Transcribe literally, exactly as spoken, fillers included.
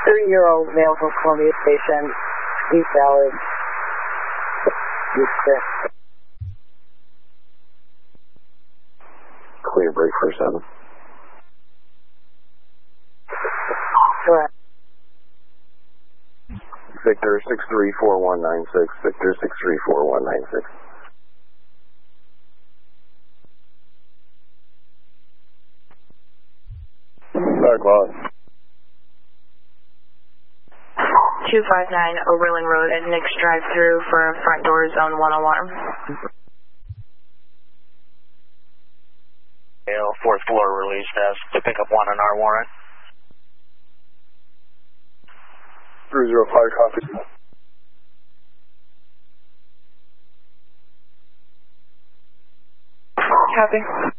Three-year-old male from Columbia Station, East Valley. Clear break for seven. Correct. Victor six three four one nine six, Victor six three four one nine six. Back line. two five nine Oberlin Road at Nick's drive-thru for front door zone one oh one. Fourth floor release desk to pick up one on our warrant. three zero five copy. Copy.